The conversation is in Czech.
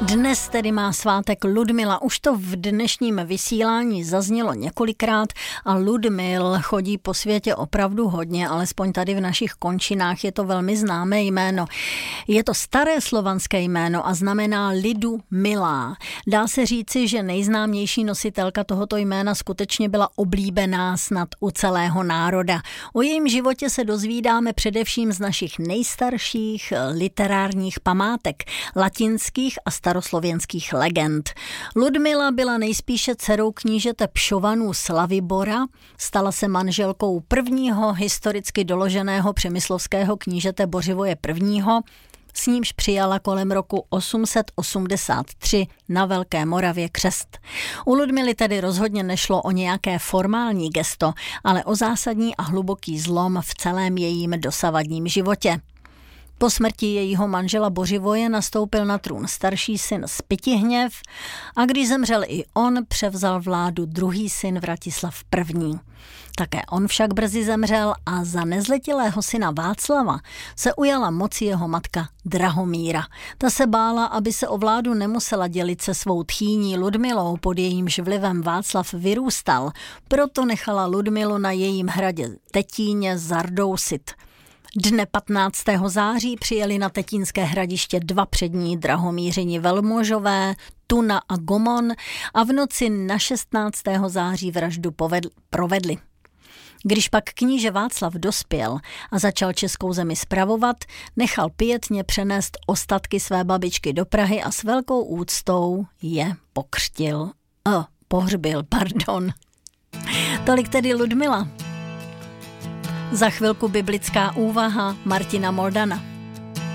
Dnes tedy má svátek Ludmila. Už to v dnešním vysílání zaznělo několikrát a Ludmil chodí po světě opravdu hodně, alespoň tady v našich končinách je to velmi známé jméno. Je to staré slovanské jméno a znamená lidu milá. Dá se říci, že nejznámější nositelka tohoto jména skutečně byla oblíbená snad u celého národa. O jejím životě se dozvídáme především z našich nejstarších literárních památek, latinských a staroslovenských legend. Ludmila byla nejspíše dcerou knížete Pšovanů Slavibora, stala se manželkou prvního historicky doloženého přemyslovského knížete Bořivoje I., s nímž přijala kolem roku 883 na Velké Moravě křest. U Ludmily tedy rozhodně nešlo o nějaké formální gesto, ale o zásadní a hluboký zlom v celém jejím dosavadním životě. Po smrti jejího manžela Bořivoje nastoupil na trůn starší syn Spytihněv a když zemřel i on, převzal vládu druhý syn Vratislav I. Také on však brzy zemřel a za nezletilého syna Václava se ujala moci jeho matka Drahomíra. Ta se bála, aby se o vládu nemusela dělit se svou tchýní Ludmilou, pod jejímž vlivem Václav vyrůstal, proto nechala Ludmilu na jejím hradě Tetíně zardousit. Dne 15. září přijeli na Tetínské hradiště dva přední Drahomířini velmožové, Tuna a Gomon, a v noci na 16. září vraždu provedli. Když pak kníže Václav dospěl a začal českou zemi spravovat, nechal pietně přenést ostatky své babičky do Prahy a s velkou úctou je pohřbil. Tolik tedy Ludmila. Za chvilku biblická úvaha Martina Moldana.